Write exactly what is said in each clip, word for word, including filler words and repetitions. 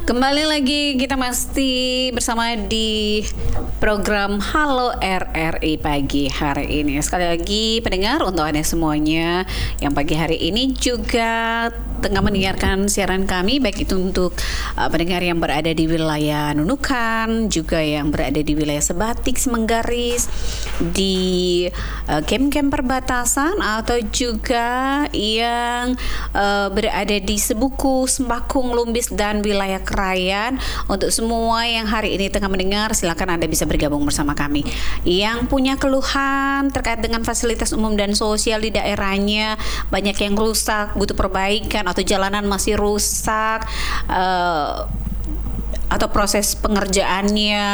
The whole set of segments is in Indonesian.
Kembali lagi kita masih bersama di program Halo R R I pagi hari ini. Sekali lagi pendengar, untuk Anda semuanya yang pagi hari ini juga tengah mendengarkan siaran kami, baik itu untuk uh, pendengar yang berada di wilayah Nunukan, juga yang berada di wilayah Sebatik, Semenggaris, di uh, kem-kem perbatasan, atau juga yang uh, berada di Sebuku, Sembakung, Lumbis, dan wilayah Krayan. Untuk semua yang hari ini tengah mendengar, silakan Anda bisa bergabung bersama kami. Yang punya keluhan terkait dengan fasilitas umum dan sosial di daerahnya, banyak yang rusak, butuh perbaikan, atau jalanan masih rusak, uh, atau proses pengerjaannya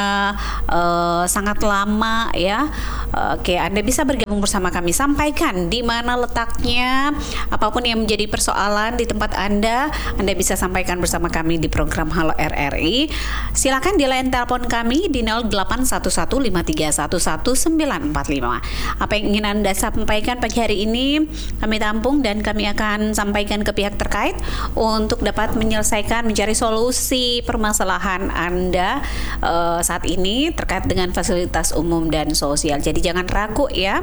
uh, sangat lama ya. Oke, Anda bisa bergabung bersama kami, sampaikan di mana letaknya, apapun yang menjadi persoalan di tempat Anda, Anda bisa sampaikan bersama kami di program Halo R R I. Silakan di line telepon kami di nol delapan satu satu lima tiga satu satu sembilan empat lima. Apa yang ingin Anda sampaikan pagi hari ini kami tampung dan kami akan sampaikan ke pihak terkait untuk dapat menyelesaikan, mencari solusi permasalahan Anda uh, saat ini terkait dengan fasilitas umum dan sosial. Jadi jangan ragu ya,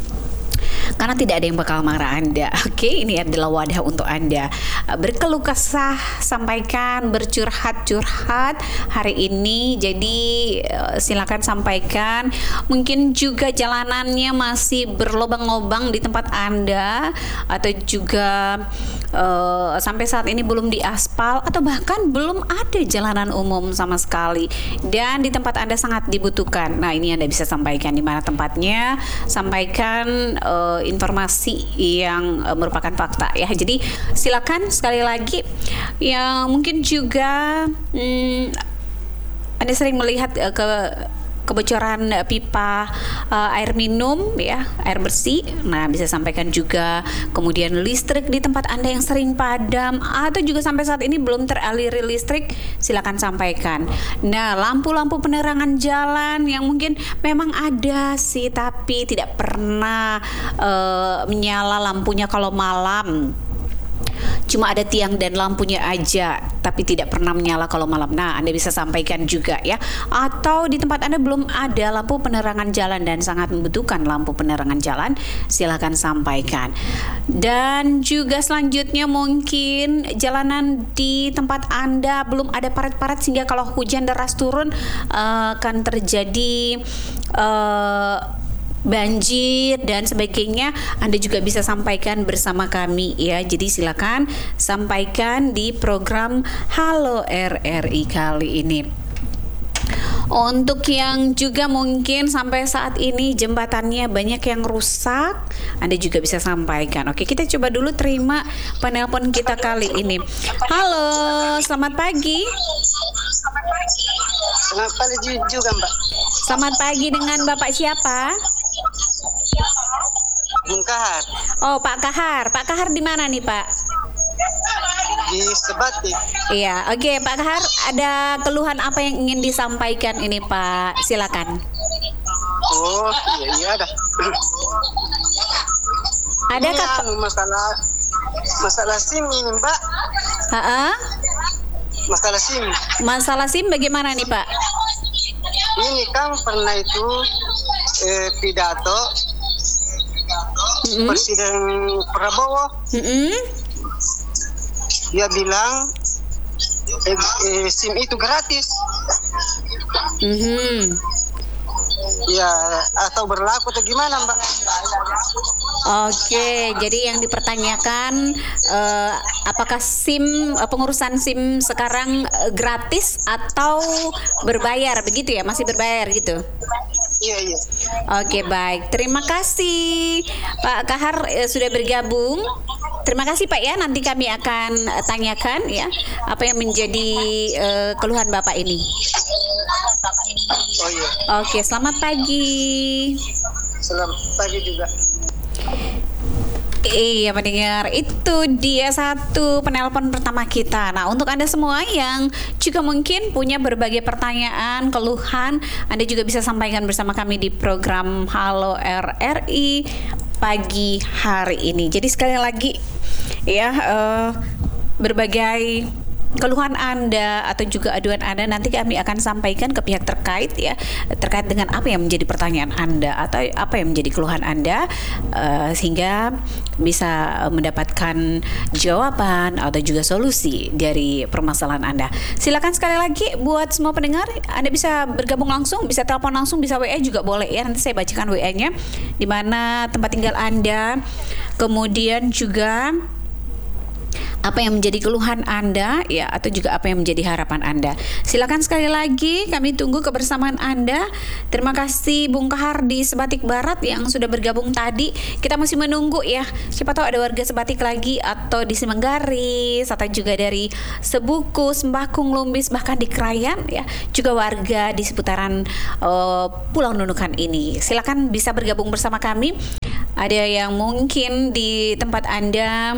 karena tidak ada yang bakal marah Anda. Oke, ini adalah wadah untuk Anda. Berkeluh kesah, sampaikan, bercurhat-curhat hari ini. Jadi silakan sampaikan. Mungkin juga jalanannya masih berlobang-lobang di tempat Anda, atau juga uh, sampai saat ini belum diaspal, atau bahkan belum ada jalanan umum sama sekali. Dan di tempat Anda sangat dibutuhkan. Nah, ini Anda bisa sampaikan di mana tempatnya. Sampaikan uh, informasi yang uh, merupakan fakta ya. Jadi silakan sekali lagi. Yang mungkin juga hmm, Anda sering melihat uh, ke kebocoran uh, pipa uh, air minum ya, air bersih. Nah, bisa sampaikan juga. Kemudian listrik di tempat Anda yang sering padam, atau juga sampai saat ini belum teraliri listrik, silakan sampaikan. Nah, lampu-lampu penerangan jalan yang mungkin memang ada sih, tapi tidak pernah uh, menyala lampunya kalau malam. Cuma ada tiang dan lampunya aja, tapi tidak pernah menyala kalau malam. Nah, Anda bisa sampaikan juga ya. Atau di tempat Anda belum ada lampu penerangan jalan dan sangat membutuhkan lampu penerangan jalan, silakan sampaikan. Dan juga selanjutnya mungkin jalanan di tempat Anda belum ada parit-parit, sehingga kalau hujan deras turun uh, akan terjadi uh, banjir dan sebagainya. Anda juga bisa sampaikan bersama kami ya. Jadi silakan sampaikan di program Halo R R I kali ini. Untuk yang juga mungkin sampai saat ini jembatannya banyak yang rusak, Anda juga bisa sampaikan. Oke, kita coba dulu terima penelpon kita kali ini. Halo, selamat pagi. Selamat pagi juga, Mbak. Selamat pagi, dengan Bapak siapa? Bung Kahar. Oh, Pak Kahar. Pak Kahar di mana nih, Pak? Di Sebatik. Iya, oke, Pak Kahar, ada keluhan apa yang ingin disampaikan ini, Pak? Silakan. Oh, iya iya ada. Ada ini kak? anu, masalah masalah SIM ini, Mbak. Ha-ha? Masalah SIM. Masalah SIM bagaimana nih, Pak? Ini kan pernah itu eh, pidato Mm-hmm. Presiden Prabowo. Mm-hmm. Dia bilang eh, eh, SIM itu gratis. Mm-hmm. Ya, atau berlaku atau gimana, Mbak? Oke, jadi yang dipertanyakan uh, apakah SIM uh, pengurusan SIM sekarang uh, gratis atau berbayar, begitu ya? Masih berbayar gitu? Iya iya. Oke, baik. Terima kasih Pak Kahar uh, sudah bergabung. Terima kasih Pak ya. Nanti kami akan uh, tanyakan ya apa yang menjadi uh, keluhan Bapak ini. Oh iya. Oke, selamat pagi. Selamat pagi juga. Iya pendengar, itu dia satu penelpon pertama kita. Nah, untuk Anda semua yang juga mungkin punya berbagai pertanyaan, keluhan, Anda juga bisa sampaikan bersama kami di program Halo R R I pagi hari ini. Jadi sekali lagi ya, uh, berbagai keluhan Anda atau juga aduan Anda nanti kami akan sampaikan ke pihak terkait ya, terkait dengan apa yang menjadi pertanyaan Anda atau apa yang menjadi keluhan Anda, uh, sehingga bisa mendapatkan jawaban atau juga solusi dari permasalahan Anda. Silakan sekali lagi buat semua pendengar, Anda bisa bergabung langsung, bisa telepon langsung, bisa W A juga boleh ya. Nanti saya bacakan W A-nya di mana tempat tinggal Anda, kemudian juga apa yang menjadi keluhan Anda ya, atau juga apa yang menjadi harapan Anda. Silakan sekali lagi, kami tunggu kebersamaan Anda. Terima kasih Bung Kahar di Sebatik Barat yang sudah bergabung tadi. Kita masih menunggu ya, siapa tahu ada warga Sebatik lagi atau di Semenggaris atau juga dari Sebuku, Sembakung, Lumbis, bahkan di Krayan ya, juga warga di seputaran uh, Pulau Nunukan ini. Silakan bisa bergabung bersama kami. Ada yang mungkin di tempat Anda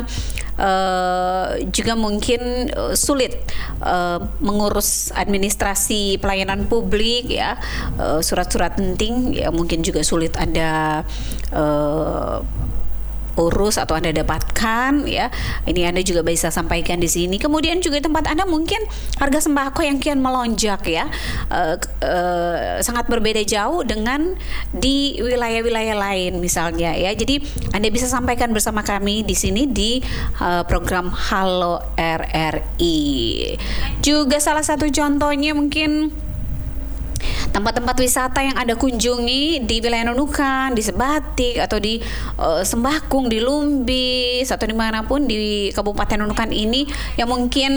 uh, juga mungkin uh, sulit uh, mengurus administrasi pelayanan publik ya, uh, surat-surat penting ya, mungkin juga sulit Anda uh, urus atau Anda dapatkan ya. Ini Anda juga bisa sampaikan di sini. Kemudian juga tempat Anda mungkin harga sembako yang kian melonjak ya, uh, uh, sangat berbeda jauh dengan di wilayah-wilayah lain misalnya ya. Jadi Anda bisa sampaikan bersama kami di sini di uh, program Halo R R I. Juga salah satu contohnya mungkin tempat-tempat wisata yang Anda kunjungi di wilayah Nunukan, di Sebatik, atau di uh, Sembakung, di Lumbis, atau dimanapun di Kabupaten Nunukan ini yang mungkin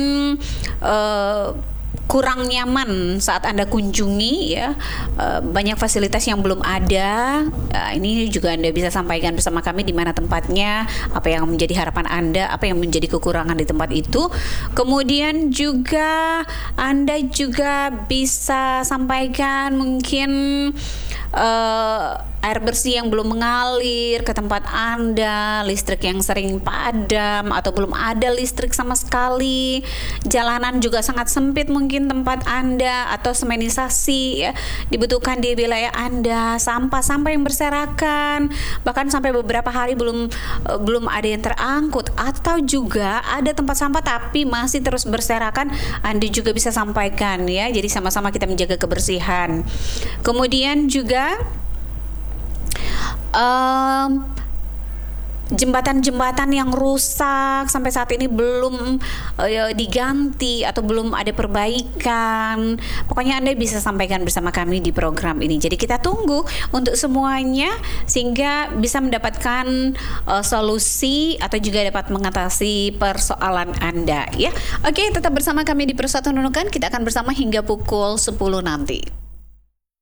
uh, kurang nyaman saat Anda kunjungi ya, uh, banyak fasilitas yang belum ada. Uh, ini juga Anda bisa sampaikan bersama kami di mana tempatnya, apa yang menjadi harapan Anda, apa yang menjadi kekurangan di tempat itu. Kemudian juga Anda juga bisa sampaikan mungkin uh, air bersih yang belum mengalir ke tempat Anda, listrik yang sering padam atau belum ada listrik sama sekali, jalanan juga sangat sempit mungkin tempat Anda, atau semenisasi ya dibutuhkan di wilayah Anda, sampah-sampah yang berserakan, bahkan sampai beberapa hari belum uh, belum ada yang terangkut, atau juga ada tempat sampah tapi masih terus berserakan, Anda juga bisa sampaikan ya. Jadi sama-sama kita menjaga kebersihan. Kemudian juga Um, jembatan-jembatan yang rusak sampai saat ini belum uh, diganti atau belum ada perbaikan. Pokoknya Anda bisa sampaikan bersama kami di program ini. Jadi kita tunggu untuk semuanya sehingga bisa mendapatkan uh, solusi atau juga dapat mengatasi persoalan Anda ya. Oke, tetap bersama kami di Persatuan Nunukan. Kita akan bersama hingga pukul sepuluh nanti.